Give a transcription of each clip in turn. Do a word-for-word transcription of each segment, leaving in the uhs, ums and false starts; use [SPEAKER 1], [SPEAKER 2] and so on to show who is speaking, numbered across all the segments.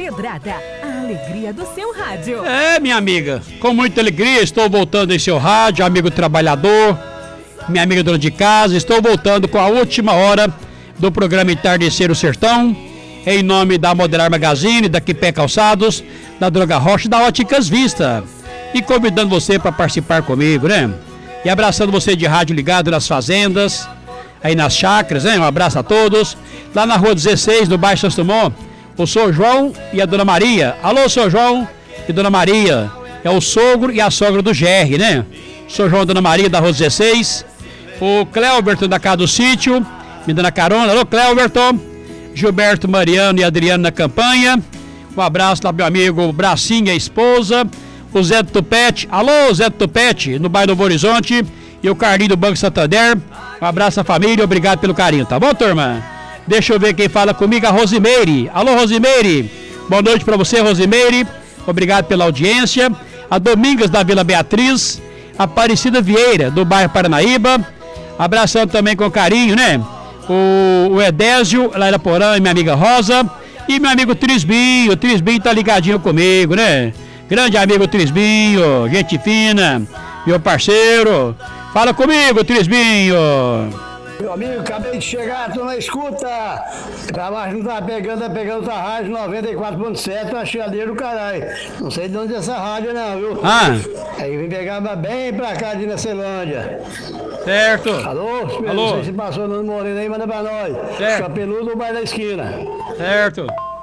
[SPEAKER 1] Pedrada, a alegria do seu rádio.
[SPEAKER 2] É, minha amiga, com muita alegria estou voltando em seu rádio, amigo trabalhador, minha amiga dona de casa, estou voltando com a última hora do programa Entardecer o Sertão, em nome da Modelar Magazine, da Quipé Calçados, da Droga Rocha e da Óticas Vista. E convidando você para participar comigo, né? E abraçando você de rádio ligado nas fazendas, aí nas chácaras, né? Um abraço a todos. Lá na rua dezesseis, no bairro Santos Dumont, o senhor João e a dona Maria. Alô, senhor João e dona Maria. É o sogro e a sogra do G R, né? O senhor João e a dona Maria da rua dezesseis. O Cléuberton da casa do sítio, me dando a carona. Alô, Cléuberton. Gilberto, Mariano e Adriano na campanha. Um abraço lá, meu amigo Bracinho e a esposa. O Zé do Tupete. Alô, Zé do Tupete, no bairro do Novo Horizonte. E o Carlinho do Banco Santander. Um abraço à família, obrigado pelo carinho, tá bom, turma? Deixa eu ver quem fala comigo, a Rosimeire. Alô, Rosimeire. Boa noite pra você, Rosimeire. Obrigado pela audiência. A Domingas da Vila Beatriz. A Aparecida Vieira, do bairro Paranaíba. Abraçando também com carinho, né? O, o Edésio, Laila Porã e minha amiga Rosa. E meu amigo Trisbinho. O Trisbinho tá ligadinho comigo, né? Grande amigo Trisbinho, gente fina, meu parceiro. Fala comigo, Trisbinho.
[SPEAKER 3] Meu amigo, acabei de chegar, tô na escuta. Trabalho não tá pegando, tá pegando a rádio noventa e quatro ponto sete, uma chiadeira do caralho. Não sei de onde é essa rádio não, viu?
[SPEAKER 2] Ah.
[SPEAKER 3] Aí vim pegar bem pra cá de Necelândia.
[SPEAKER 2] Certo.
[SPEAKER 3] Alô? Alô? Não sei se passou no Moreno aí, manda pra nós.
[SPEAKER 2] Certo.
[SPEAKER 3] Capeludo no bairro da esquina.
[SPEAKER 2] Certo.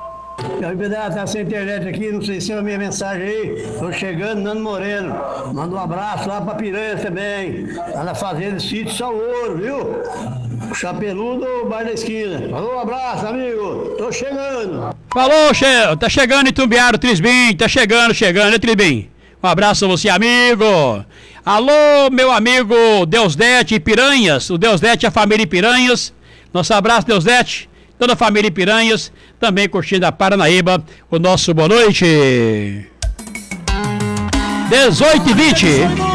[SPEAKER 3] Eu tá sem internet aqui, não sei se é a minha mensagem aí. Tô chegando, Nando Moreno. Manda um abraço lá pra Piranha também. Lá na fazenda Sítio Salmouro, viu? O Chapeludo, bairro da esquina. Falou, um abraço, amigo. Tô chegando.
[SPEAKER 2] Falou, che... tá chegando em Tumbiara, Trisbim. Tá chegando, chegando, né, Trisbim? Um abraço a você, amigo. Alô, meu amigo Deusdete e Piranhas. O Deusdete e a família Piranhas. Nosso abraço, Deusdete. Toda a família Piranhas, também curtindo a Paranaíba, o nosso boa noite. dezoito e vinte.